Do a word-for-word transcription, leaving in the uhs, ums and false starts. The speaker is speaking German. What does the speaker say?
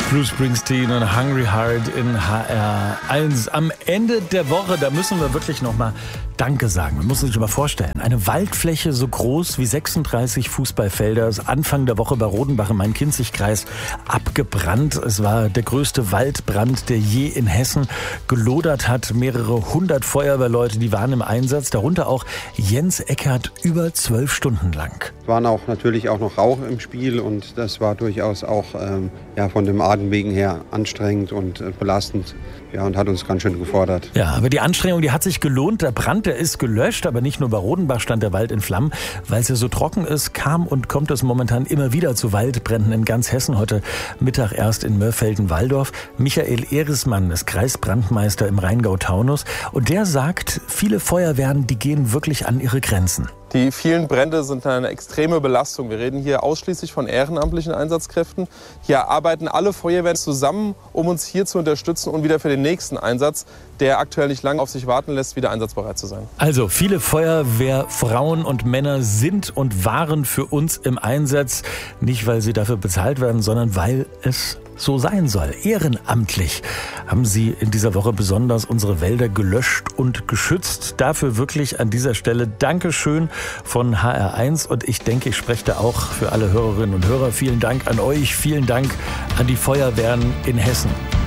Bruce Springsteen und Hungry Heart in H R eins. Am Ende der Woche, da müssen wir wirklich nochmal Danke sagen. Man muss sich mal vorstellen, eine Waldfläche so groß wie sechsunddreißig Fußballfelder ist Anfang der Woche bei Rodenbach im Main-Kinzig-Kreis abgebrannt. Es war der größte Waldbrand, der je in Hessen gelodert hat. Mehrere hundert Feuerwehrleute, die waren im Einsatz, darunter auch Jens Eckert über zwölf Stunden lang. Es waren auch natürlich auch noch Rauch im Spiel und das war durchaus auch ähm, ja, von dem Atem wegen her anstrengend und äh, belastend, ja, und hat uns ganz schön gefordert. Ja, aber die Anstrengung, die hat sich gelohnt. Der Brand, der ist gelöscht, aber nicht nur bei Rodenbach stand der Wald in Flammen. Weil es ja so trocken ist, kam und kommt es momentan immer wieder zu Waldbränden in ganz Hessen. Heute Mittag erst in Mörfelden-Walldorf. Michael Ehresmann ist Kreisbrandmeister im Rheingau-Taunus und der sagt, viele Feuerwehren, die gehen wirklich an ihre Grenzen. Die vielen Brände sind eine extreme Belastung. Wir reden hier ausschließlich von ehrenamtlichen Einsatzkräften. Hier arbeiten alle Feuerwehren zusammen, um uns hier zu unterstützen und wieder für den nächsten Einsatz, der aktuell nicht lange auf sich warten lässt, wieder einsatzbereit zu sein. Also viele Feuerwehrfrauen und Männer sind und waren für uns im Einsatz. Nicht, weil sie dafür bezahlt werden, sondern weil es so sein soll. Ehrenamtlich haben sie in dieser Woche besonders unsere Wälder gelöscht und geschützt. Dafür wirklich an dieser Stelle Dankeschön von H R eins. Und ich denke, ich spreche da auch für alle Hörerinnen und Hörer. Vielen Dank an euch. Vielen Dank an die Feuerwehren in Hessen.